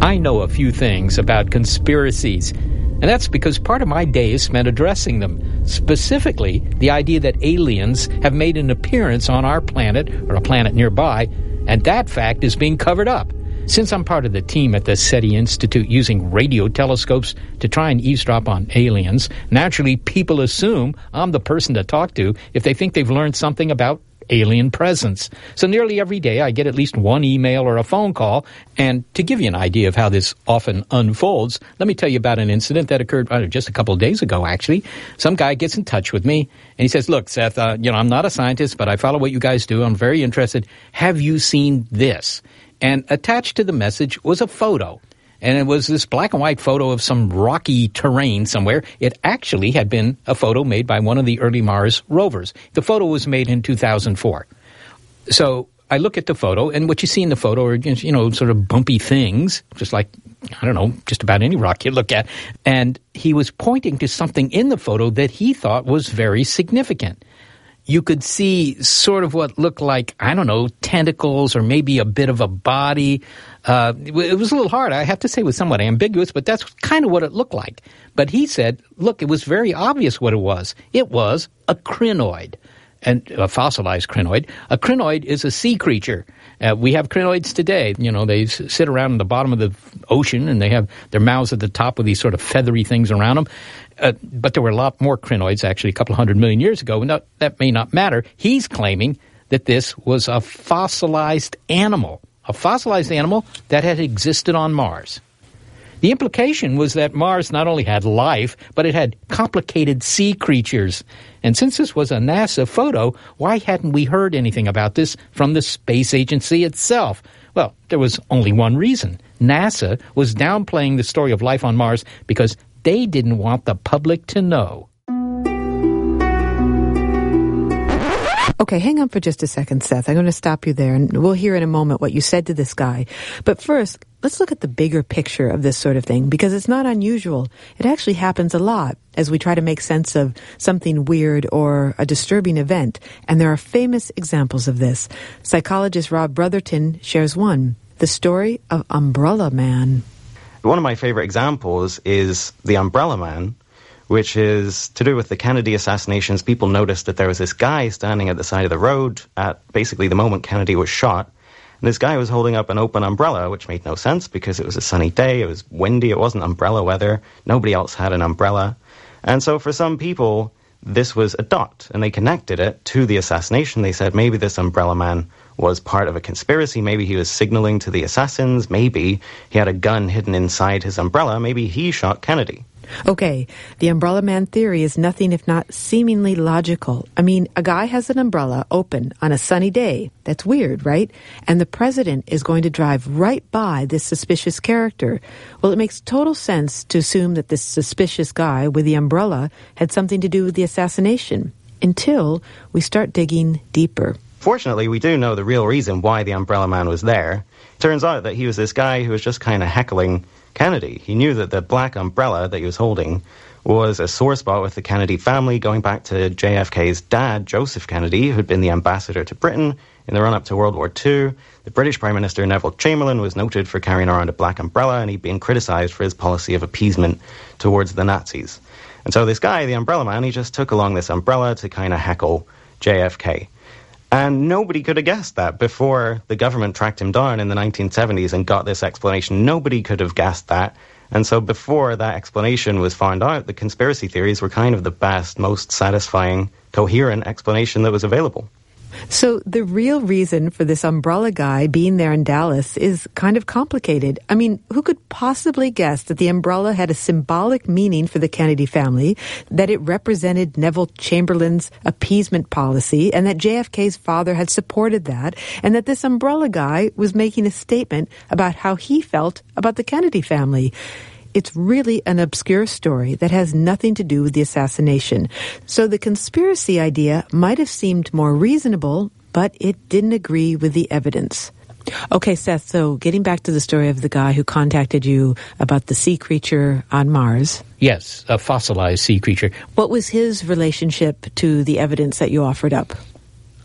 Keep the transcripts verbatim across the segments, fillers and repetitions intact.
I know a few things about conspiracies, and that's because part of my day is spent addressing them, specifically the idea that aliens have made an appearance on our planet or a planet nearby, and that fact is being covered up. Since I'm part of the team at the SETI Institute using radio telescopes to try and eavesdrop on aliens, naturally people assume I'm the person to talk to if they think they've learned something about alien presence. So nearly every day I get at least one email or a phone call, and to give you an idea of how this often unfolds, let me tell you about an incident that occurred uh, just a couple of days ago, actually. Some guy gets in touch with me, and he says, look, Seth, uh, you know, I'm not a scientist, but I follow what you guys do. I'm very interested. Have you seen this? And attached to the message was a photo. And it was this black and white photo of some rocky terrain somewhere. It actually had been a photo made by one of the early Mars rovers. The photo was made in two thousand four. So I look at the photo, and what you see in the photo are, you know, sort of bumpy things, just like, I don't know, just about any rock you look at. And he was pointing to something in the photo that he thought was very significant. You could see sort of what looked like, I don't know, tentacles or maybe a bit of a body. Uh, it was a little hard. I have to say it was somewhat ambiguous, but that's kind of what it looked like. But he said, look, it was very obvious what it was. It was a crinoid, and a fossilized crinoid. A crinoid is a sea creature. Uh, we have crinoids today. You know, they s- sit around in the bottom of the ocean, and they have their mouths at the top with these sort of feathery things around them. Uh, but there were a lot more crinoids, actually, a couple of hundred million years ago. And that, that may not matter. He's claiming that this was a fossilized animal, a fossilized animal that had existed on Mars. The implication was that Mars not only had life, but it had complicated sea creatures. And since this was a NASA photo, why hadn't we heard anything about this from the space agency itself? Well, there was only one reason. NASA was downplaying the story of life on Mars because they didn't want the public to know. Okay, hang on for just a second, Seth. I'm going to stop you there, and we'll hear in a moment what you said to this guy. But first, let's look at the bigger picture of this sort of thing, because it's not unusual. It actually happens a lot as we try to make sense of something weird or a disturbing event, and there are famous examples of this. Psychologist Rob Brotherton shares one, the story of Umbrella Man. One of my favorite examples is the Umbrella Man, which is to do with the Kennedy assassinations. People noticed that there was this guy standing at the side of the road at basically the moment Kennedy was shot. And this guy was holding up an open umbrella, which made no sense because it was a sunny day, it was windy, it wasn't umbrella weather. Nobody else had an umbrella. And so for some people, this was a dot, and they connected it to the assassination. They said maybe this Umbrella Man was part of a conspiracy. Maybe he was signaling to the assassins. Maybe he had a gun hidden inside his umbrella. Maybe he shot Kennedy. Okay, the Umbrella Man theory is nothing if not seemingly logical. I mean, a guy has an umbrella open on a sunny day. That's weird, right? And the president is going to drive right by this suspicious character. Well, it makes total sense to assume that this suspicious guy with the umbrella had something to do with the assassination, until we start digging deeper. Fortunately, we do know the real reason why the Umbrella Man was there. Turns out that he was this guy who was just kind of heckling Kennedy. He knew that the black umbrella that he was holding was a sore spot with the Kennedy family, going back to J F K's dad, Joseph Kennedy, who'd been the ambassador to Britain in the run-up to World War Two. The British Prime Minister Neville Chamberlain was noted for carrying around a black umbrella, and he'd been criticised for his policy of appeasement towards the Nazis. And so this guy, the Umbrella Man, he just took along this umbrella to kind of heckle J F K. And nobody could have guessed that before the government tracked him down in the nineteen seventies and got this explanation. Nobody could have guessed that. And so before that explanation was found out, the conspiracy theories were kind of the best, most satisfying, coherent explanation that was available. So the real reason for this umbrella guy being there in Dallas is kind of complicated. I mean, who could possibly guess that the umbrella had a symbolic meaning for the Kennedy family, that it represented Neville Chamberlain's appeasement policy, and that J F K's father had supported that, and that this umbrella guy was making a statement about how he felt about the Kennedy family? It's really an obscure story that has nothing to do with the assassination. So the conspiracy idea might have seemed more reasonable, but it didn't agree with the evidence. Okay, Seth, so getting back to the story of the guy who contacted you about the sea creature on Mars. Yes, a fossilized sea creature. What was his relationship to the evidence that you offered up?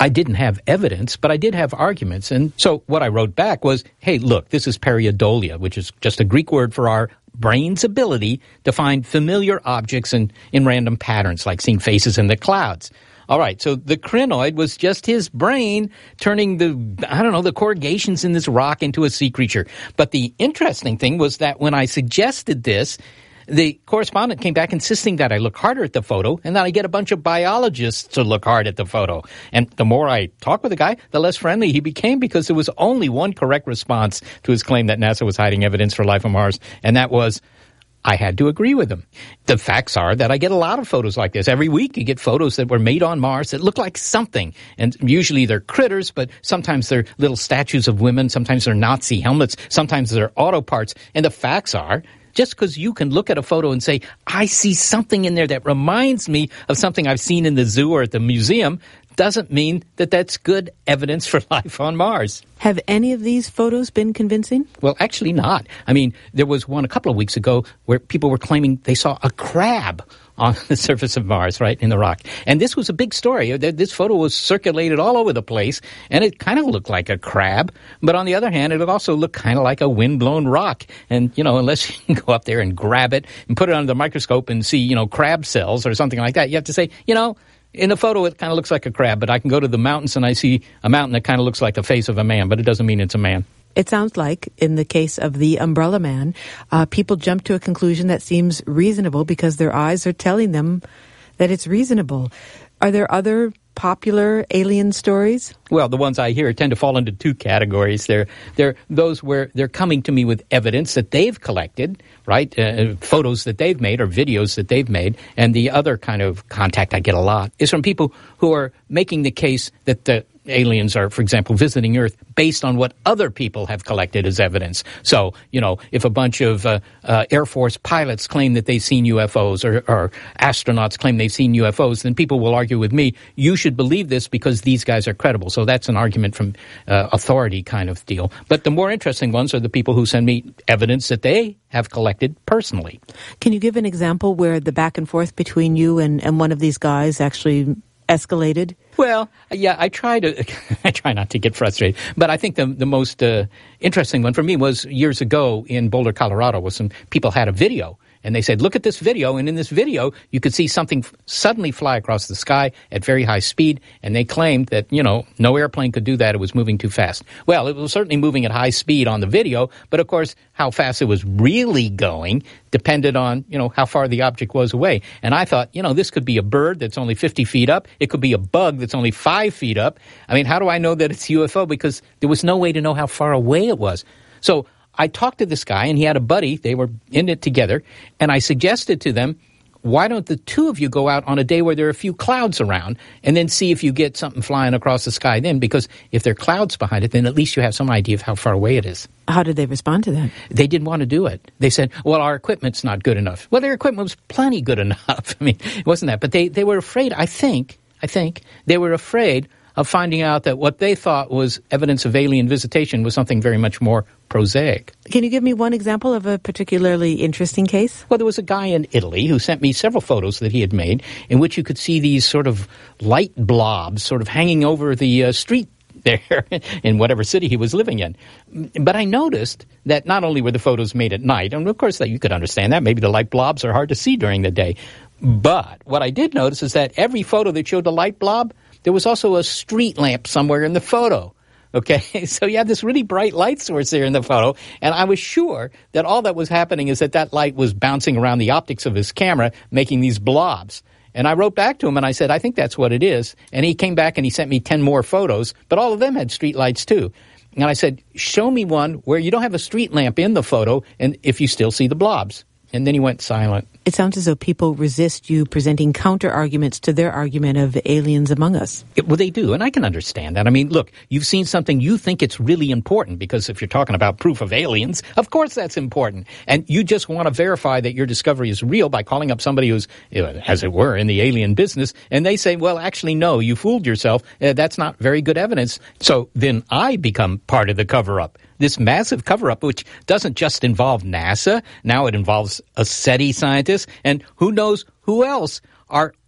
I didn't have evidence, but I did have arguments. And so what I wrote back was, hey, look, this is pareidolia, which is just a Greek word for our brain's ability to find familiar objects in, in random patterns, like seeing faces in the clouds. All right, so the crinoid was just his brain turning the, I don't know, the corrugations in this rock into a sea creature. But the interesting thing was that when I suggested this, the correspondent came back insisting that I look harder at the photo and that I get a bunch of biologists to look hard at the photo. And the more I talked with the guy, the less friendly he became, because there was only one correct response to his claim that NASA was hiding evidence for life on Mars, and that was, I had to agree with him. The facts are that I get a lot of photos like this. Every week you get photos that were made on Mars that look like something. And usually they're critters, but sometimes they're little statues of women. Sometimes they're Nazi helmets. Sometimes they're auto parts. And the facts are, just because you can look at a photo and say, I see something in there that reminds me of something I've seen in the zoo or at the museum, doesn't mean that that's good evidence for life on Mars. Have any of these photos been convincing? Well, actually not. I mean, there was one a couple of weeks ago where people were claiming they saw a crab on the surface of Mars, right, in the rock. And this was a big story. This photo was circulated all over the place, and it kind of looked like a crab. But on the other hand, it also looked kind of like a wind-blown rock. And, you know, unless you can go up there and grab it and put it under the microscope and see, you know, crab cells or something like that, you have to say, you know, in the photo, it kind of looks like a crab, but I can go to the mountains and I see a mountain that kind of looks like the face of a man, but it doesn't mean it's a man. It sounds like, in the case of the Umbrella Man, uh, people jump to a conclusion that seems reasonable because their eyes are telling them that it's reasonable. Are there other popular alien stories? Well, the ones I hear tend to fall into two categories. They're, they're those where they're coming to me with evidence that they've collected, right, uh, photos that they've made or videos that they've made. And the other kind of contact I get a lot is from people who are making the case that the aliens are, for example, visiting Earth based on what other people have collected as evidence. So, you know, if a bunch of uh, uh, Air Force pilots claim that they've seen U F Os or, or astronauts claim they've seen U F Os, then people will argue with me, you should believe this because these guys are credible. So that's an argument from uh, authority kind of deal. But the more interesting ones are the people who send me evidence that they have collected personally. Can you give an example where the back and forth between you and, and one of these guys actually escalated? Well, yeah, I try to. I try not to get frustrated, but I think the the most uh, interesting one for me was years ago in Boulder, Colorado, where some people had a video. And they said, look at this video, and in this video, you could see something f- suddenly fly across the sky at very high speed, and they claimed that, you know, no airplane could do that, it was moving too fast. Well, it was certainly moving at high speed on the video, but of course, how fast it was really going depended on, you know, how far the object was away. And I thought, you know, this could be a bird that's only fifty feet up, it could be a bug that's only five feet up. I mean, how do I know that it's a U F O? Because there was no way to know how far away it was. So I talked to this guy, and he had a buddy. They were in it together, and I suggested to them, why don't the two of you go out on a day where there are a few clouds around and then see if you get something flying across the sky then? Because if there are clouds behind it, then at least you have some idea of how far away it is. How did they respond to that? They didn't want to do it. They said, well, our equipment's not good enough. Well, their equipment was plenty good enough. I mean, it wasn't that. But they, they were afraid, I think, I think, they were afraid of finding out that what they thought was evidence of alien visitation was something very much more prosaic. Can you give me one example of a particularly interesting case? Well, there was a guy in Italy who sent me several photos that he had made in which you could see these sort of light blobs sort of hanging over the uh, street there in whatever city he was living in. But I noticed that not only were the photos made at night, and of course that you could understand that, maybe the light blobs are hard to see during the day, but what I did notice is that every photo that showed a light blob, there was also a street lamp somewhere in the photo. Okay, so you have this really bright light source there in the photo, and I was sure that all that was happening is that that light was bouncing around the optics of his camera, making these blobs. And I wrote back to him, and I said, I think that's what it is. And he came back and he sent me ten more photos, but all of them had street lights too. And I said, show me one where you don't have a street lamp in the photo, and if you still see the blobs. And then he went silent. It sounds as though people resist you presenting counter-arguments to their argument of aliens among us. It, well, they do, and I can understand that. I mean, look, you've seen something, you think it's really important, because if you're talking about proof of aliens, of course that's important. And you just want to verify that your discovery is real by calling up somebody who's, as it were, in the alien business, and they say, well, actually, no, you fooled yourself. Uh, that's not very good evidence. So then I become part of the cover-up. This massive cover-up, which doesn't just involve NASA, now it involves a SETI scientists, and who knows who else are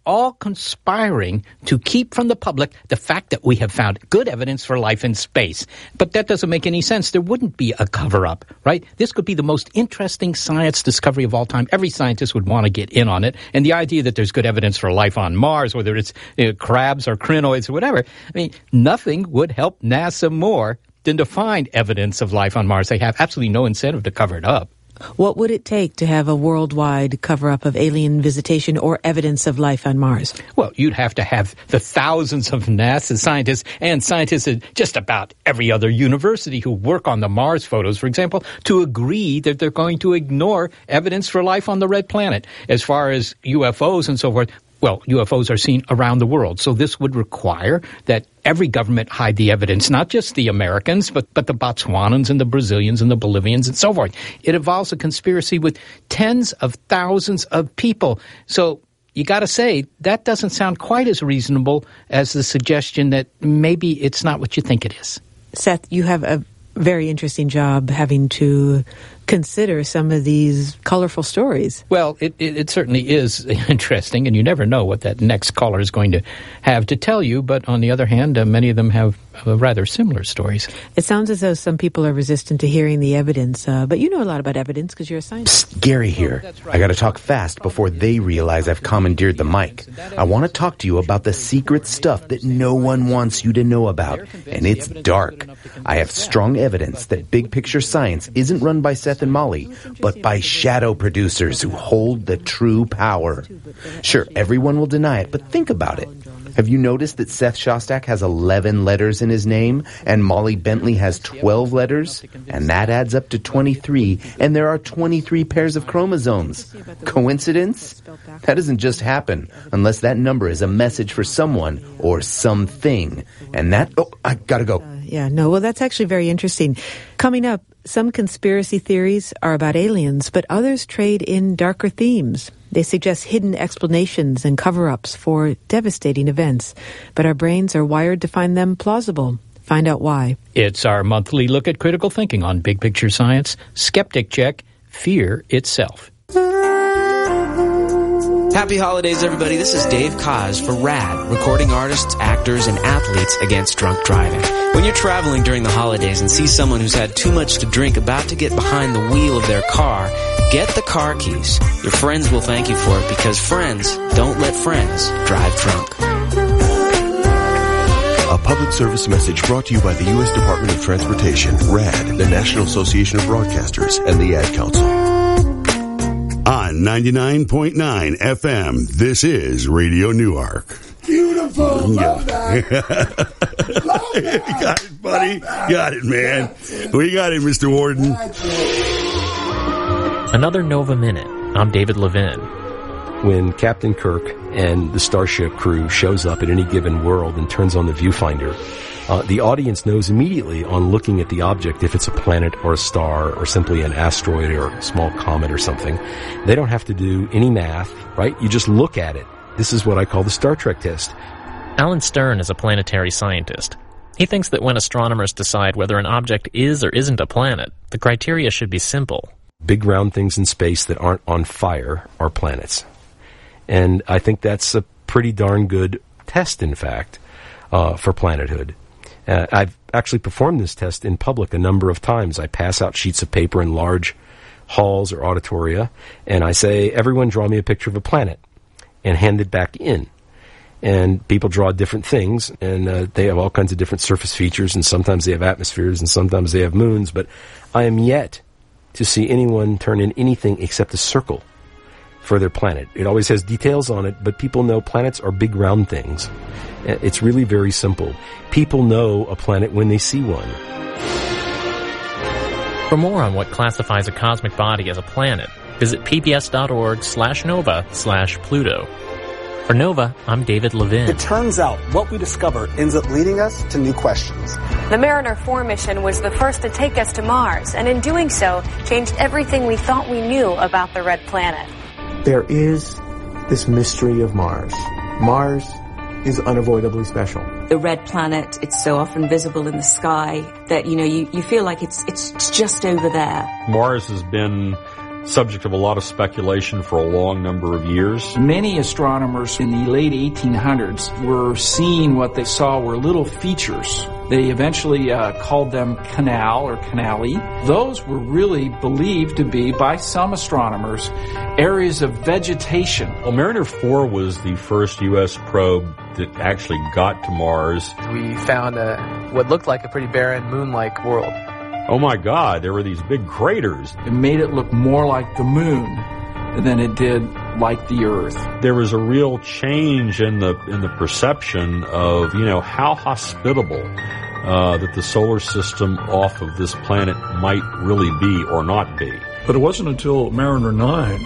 all conspiring to keep from the public the fact that we have found good evidence for life in space. But that doesn't make any sense. There wouldn't be a cover-up, right? This could be the most interesting science discovery of all time. Every scientist would want to get in on it. And the idea that there's good evidence for life on Mars, whether it's you know, crabs or crinoids or whatever, I mean, nothing would help NASA more than to find evidence of life on Mars. They have absolutely no incentive to cover it up. What would it take to have a worldwide cover-up of alien visitation or evidence of life on Mars? Well, you'd have to have the thousands of NASA scientists and scientists at just about every other university who work on the Mars photos, for example, to agree that they're going to ignore evidence for life on the red planet. As far as U F Os and so forth, well, U F Os are seen around the world, so this would require that every government hide the evidence, not just the Americans, but, but the Botswanans and the Brazilians and the Bolivians and so forth. It involves a conspiracy with tens of thousands of people. So you got to say, that doesn't sound quite as reasonable as the suggestion that maybe it's not what you think it is. Seth, you have a very interesting job having to consider some of these colorful stories. Well, it, it, it certainly is interesting, and you never know what that next caller is going to have to tell you. But on the other hand, uh, many of them have uh, rather similar stories. It sounds as though some people are resistant to hearing the evidence, uh, but you know a lot about evidence because you're a scientist. Psst, Gary here. Oh, right. I got to talk fast before they realize I've commandeered the mic. I want to talk to you about the secret stuff that no one wants you to know about, and it's dark. I have strong evidence that big picture science isn't run by Seth and Molly, but by shadow producers who hold the true power. Sure, everyone will deny it, but think about it. Have you noticed that Seth Shostak has eleven letters in his name, and Molly Bentley has twelve letters? And that adds up to twenty-three, and there are twenty-three pairs of chromosomes. Coincidence? That doesn't just happen, unless that number is a message for someone or something. And that... Oh, I gotta go. Uh, yeah, no, well, that's actually very interesting. Coming up, some conspiracy theories are about aliens, but others trade in darker themes. They suggest hidden explanations and cover-ups for devastating events, but our brains are wired to find them plausible. Find out why. It's our monthly look at critical thinking on Big Picture Science. Skeptic Check, Fear Itself. Happy holidays, everybody. This is Dave Koz for RAD, recording artists, actors, and athletes against drunk driving. When you're traveling during the holidays and see someone who's had too much to drink about to get behind the wheel of their car, get the car keys. Your friends will thank you for it because friends don't let friends drive drunk. A public service message brought to you by the U S Department of Transportation, RAD, the National Association of Broadcasters, and the Ad Council. On ninety-nine point nine F M, this is Radio Newark. Beautiful. Love that. Love that. You got it, buddy. Got it, man. We got it, Mister Warden. Another Nova Minute. I'm David Levin. When Captain Kirk and the Starship crew shows up at any given world and turns on the viewfinder, uh, the audience knows immediately on looking at the object if it's a planet or a star or simply an asteroid or a small comet or something. They don't have to do any math, right? You just look at it. This is what I call the Star Trek test. Alan Stern is a planetary scientist. He thinks that when astronomers decide whether an object is or isn't a planet, the criteria should be simple. Big round things in space that aren't on fire are planets. And I think that's a pretty darn good test, in fact, uh, for planethood. Uh, I've actually performed this test in public a number of times. I pass out sheets of paper in large halls or auditoria, and I say, everyone draw me a picture of a planet, and hand it back in. And people draw different things, and uh, they have all kinds of different surface features, and sometimes they have atmospheres, and sometimes they have moons, but I am yet to see anyone turn in anything except a circle for their planet. It always has details on it, but people know planets are big round things. It's really very simple. People know a planet when they see one. For more on what classifies a cosmic body as a planet, visit pbs.org slash nova slash Pluto. For Nova, I'm David Levin. It turns out what we discover ends up leading us to new questions. The Mariner four mission was the first to take us to Mars, and in doing so, changed everything we thought we knew about the red planet. There is this mystery of Mars. Mars is unavoidably special. The red planet, it's so often visible in the sky that, you know, you, you feel like it's it's just over there. Mars has been subject of a lot of speculation for a long number of years. Many astronomers in the late eighteen hundreds were seeing what they saw were little features. They eventually uh, called them canal or canali. Those were really believed to be, by some astronomers, areas of vegetation. Well, Mariner four was the first U S probe that actually got to Mars. We found a, what looked like a pretty barren moon-like world. Oh my God, there were these big craters. It made it look more like the moon than it did like the Earth. There was a real change in the in the perception of, you know, how hospitable uh, that the solar system off of this planet might really be or not be. But it wasn't until Mariner nine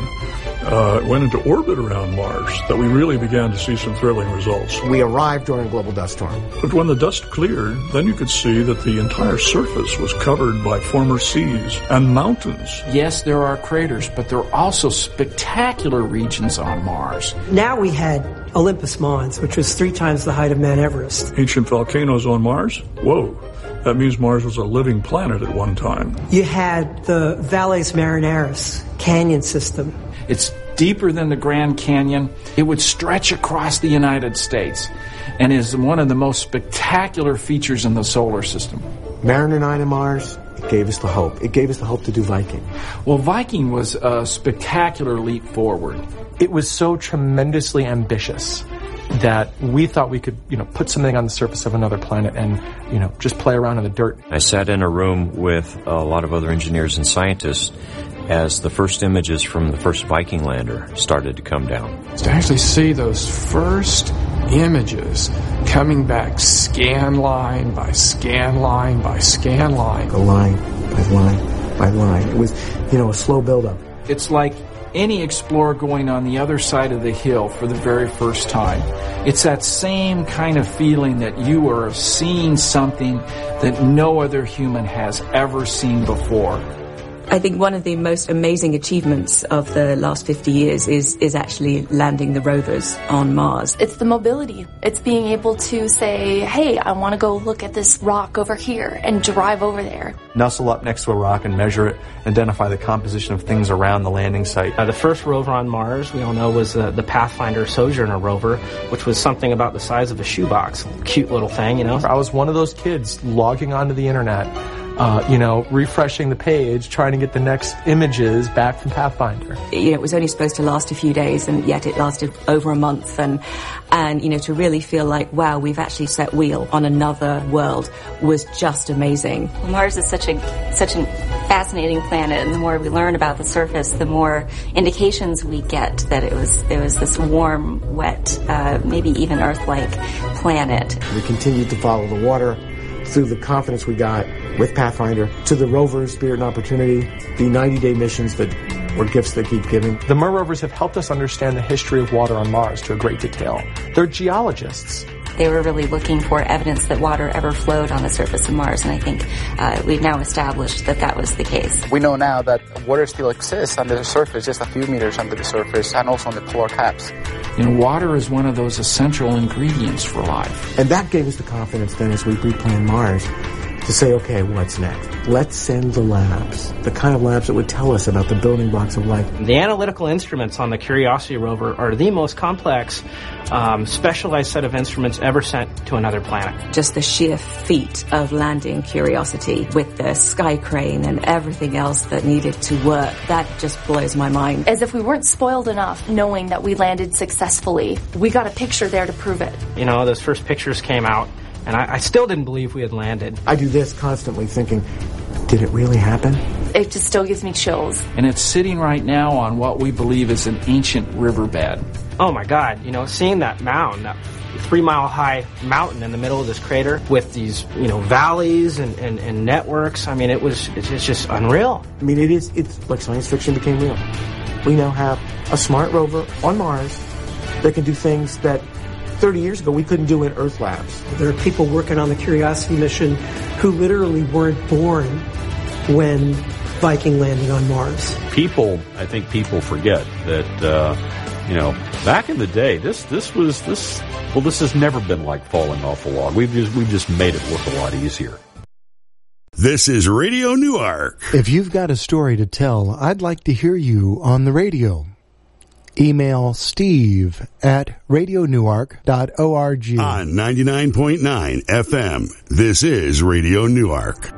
uh, went into orbit around Mars that we really began to see some thrilling results. We arrived during a global dust storm. But when the dust cleared, then you could see that the entire surface was covered by former seas and mountains. Yes, there are craters, but there are also spectacular regions on Mars. Now we had Olympus Mons, which was three times the height of Mount Everest. Ancient volcanoes on Mars? Whoa. That means Mars was a living planet at one time. You had the Valles Marineris canyon system. It's deeper than the Grand Canyon. It would stretch across the United States and is one of the most spectacular features in the solar system. Mariner nine and Mars, it gave us the hope. It gave us the hope to do Viking. Well, Viking was a spectacular leap forward. It was so tremendously ambitious that we thought we could, you know, put something on the surface of another planet and, you know, just play around in the dirt. I sat in a room with a lot of other engineers and scientists as the first images from the first Viking lander started to come down. To actually see those first images coming back scan line by scan line by scan line. A line by line by line. It was, you know, a slow buildup. It's like any explorer going on the other side of the hill for the very first time. It's that same kind of feeling that you are seeing something that no other human has ever seen before. I think one of the most amazing achievements of the last fifty years is is actually landing the rovers on Mars. It's the mobility. It's being able to say, hey, I want to go look at this rock over here and drive over there. Nestle up next to a rock and measure it, identify the composition of things around the landing site. Uh, the first rover on Mars, we all know, was uh, the Pathfinder Sojourner rover, which was something about the size of a shoebox. Cute little thing, you know. I was one of those kids logging onto the internet, Uh, you know, refreshing the page, trying to get the next images back from Pathfinder. You know, it was only supposed to last a few days, and yet it lasted over a month. And, and you know, to really feel like, wow, we've actually set wheel on another world was just amazing. Mars is such a such a fascinating planet, and the more we learn about the surface, the more indications we get that it was it was this warm, wet, uh, maybe even Earth-like planet. We continued to follow the water through the confidence we got with Pathfinder to the rovers, Spirit and Opportunity, the ninety-day missions that were gifts that keep giving. The Mir rovers have helped us understand the history of water on Mars to a great detail. They're geologists. They were really looking for evidence that water ever flowed on the surface of Mars, and I think uh, we've now established that that was the case. We know now that water still exists under the surface, just a few meters under the surface, and also on the polar caps. You know, water is one of those essential ingredients for life. And that gave us the confidence then as we pre-planned Mars to say, okay, what's next? Let's send the labs, the kind of labs that would tell us about the building blocks of life. The analytical instruments on the Curiosity rover are the most complex, um, specialized set of instruments ever sent to another planet. Just the sheer feat of landing Curiosity with the sky crane and everything else that needed to work, that just blows my mind. As if we weren't spoiled enough knowing that we landed successfully. We got a picture there to prove it. You know, those first pictures came out, and I, I still didn't believe we had landed. I do this constantly thinking, did it really happen? It just still gives me chills. And it's sitting right now on what we believe is an ancient riverbed. Oh my God, you know, seeing that mound, that three mile high mountain in the middle of this crater with these, you know, valleys and, and, and networks, I mean, it was, it's, it's just unreal. I mean, it is, it's like science fiction became real. We now have a smart rover on Mars that can do things that thirty years ago we couldn't do in Earth labs. There are people working on the Curiosity mission who literally weren't born when Viking landed on Mars. People, I think people forget that, uh, you know, back in the day, this, this was, this, well, this has never been like falling off a log. We've just, we've just made it look a lot easier. This is Radio Newark. If you've got a story to tell, I'd like to hear you on the radio. Email Steve at radio newark dot org. On ninety-nine point nine F M, this is Radio Newark.